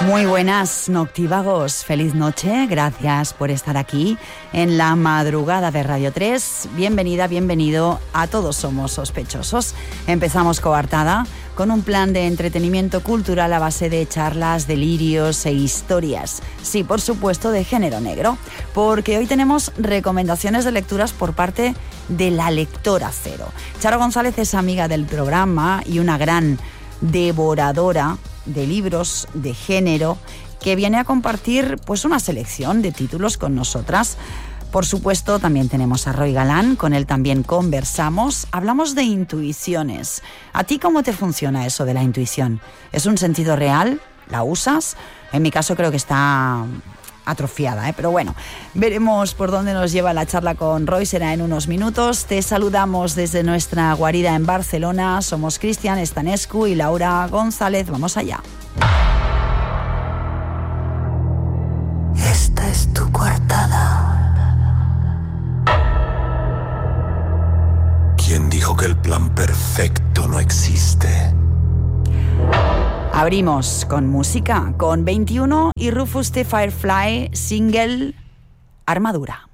Muy buenas noctívagos, feliz noche, gracias por estar aquí en la madrugada de Radio 3. Bienvenida, bienvenido a Todos Somos Sospechosos. Empezamos coartada con un plan de entretenimiento cultural a base de charlas, delirios e historias. Sí, por supuesto, de género negro, porque hoy tenemos recomendaciones de lecturas por parte de La Lectora Cero. Charo González es amiga del programa y una gran devoradora de libros de género que viene a compartir pues una selección de títulos con nosotras. Por supuesto, también tenemos a Roy Galán, con él también conversamos, hablamos de intuiciones. ¿A ti cómo te funciona eso de la intuición? ¿Es un sentido real? ¿La usas? En mi caso creo que está atrofiada, pero bueno, veremos por dónde nos lleva la charla con Roy, será en unos minutos. Te saludamos desde nuestra guarida en Barcelona, somos Cristian Estanescu y Laura González, vamos allá. Esta es tu coartada. ¿Quién dijo que el plan perfecto no existe? Abrimos con música, con 21 y Rufus the Firefly, single Armadura.